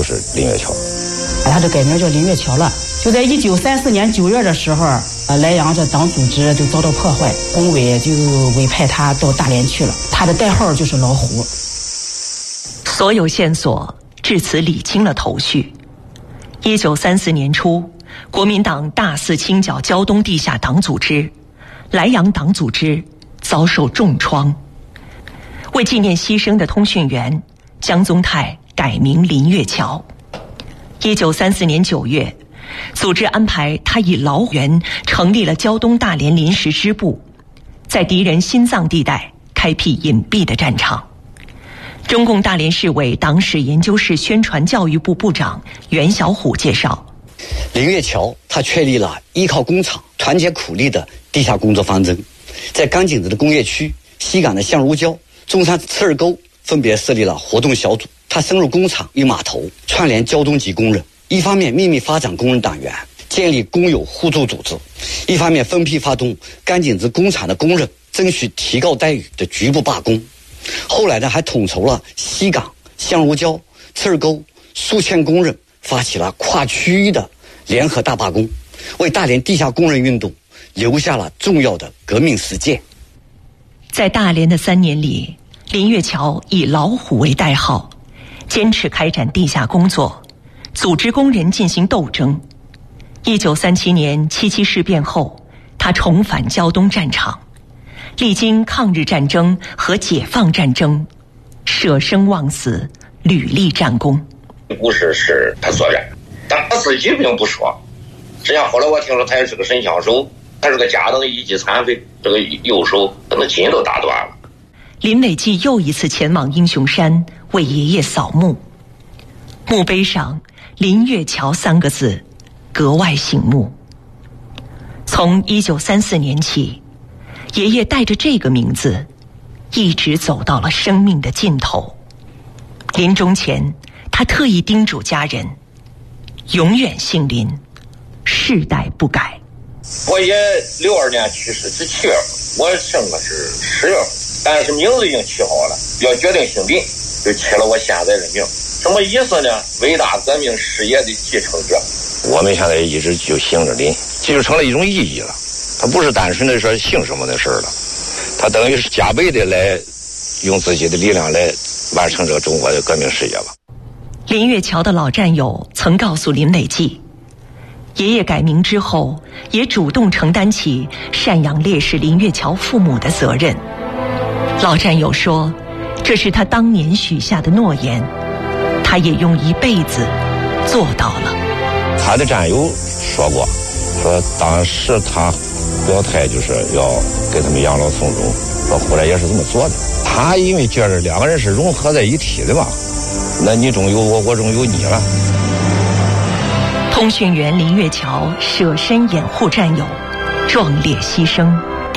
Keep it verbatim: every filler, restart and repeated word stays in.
就是林月桥， 他这改名叫林月桥了。就在一九三四年九月的时候，呃，莱阳这党组织就遭到破坏，工委就委派他到大连去了，他的代号就是老虎。 所有线索至此理清了头绪。一九三四年初，国民党大肆清剿胶东地下党组织，莱阳党组织遭受重创。为纪念牺牲的通讯员，江宗泰改名林月桥。一九三四年九月，组织安排他以劳员成立了胶东大连临时支部，在敌人心脏地带开辟隐蔽的战场。中共大连市委党史研究室宣传教育部部长袁小虎介绍， 林月桥他确立了依靠工厂、团结苦力的地下工作方针，在钢井子的工业区、西港的相如礁、中山刺儿沟分别设立了活动小组。他深入工厂与码头，串联胶东籍工人，一方面秘密发展工人党员，建立工友互助组织，一方面分批发动钢井子工厂的工人争取提高待遇的局部罢工。后来呢，还统筹了西港、相如礁、刺儿沟数千工人，发起了跨区域的联合大罢工，为大连地下工人运动留下了重要的革命实践。 在大连的三年里，林月桥以老虎为代号，坚持开展地下工作，组织工人进行斗争。一九三七年七七事变后，他重返胶东战场，历经抗日战争和解放战争，舍生忘死，屡立战功。 故事是他所愿，但他自己并不说。实际上后来我听说他也是个神枪手，他是个家等一级残废，这个右手可能筋都打断了。 林伟记又一次前往英雄山为爷爷扫墓，墓碑上林月桥三个字格外醒目。从一九三四年起，爷爷带着这个名字一直走到了生命的尽头。临终前，他特意叮嘱家人永远姓林，世代不改。 我爷六二年去世是七月份，我生的是十月份，但是名字已经起好了，要决定姓林，就起了我现在的名。什么意思呢？伟大革命事业的继承者。 我们现在一直就姓着林，这就成了一种意义了。它不是单纯的说姓什么的事儿了，它等于是加倍的来用自己的力量来完成这个中国的革命事业了。 林月桥的老战友曾告诉林伟记，爷爷改名之后，也主动承担起赡养烈士林月桥父母的责任。老战友说，这是他当年许下的诺言，他也用一辈子做到了。 他的战友说过，说当时他表态就是要给他们养老送终，说后来也是这么做的。他因为觉得两个人是融合在一体的吧，那你中有我，我中有你了。 通讯员林月桥舍身掩护战友，壮烈牺牲。